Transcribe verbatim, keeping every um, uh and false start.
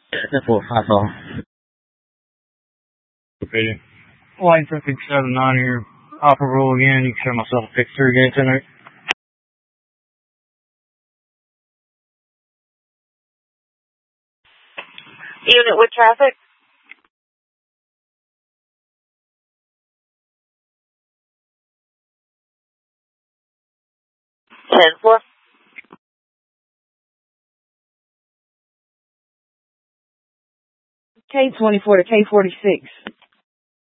这给我发烧。 Repeating. Line traffic seven nine here. Upper roll again. You can show myself a picture again tonight. Unit with traffic. ten four. K twenty-four to K forty-six.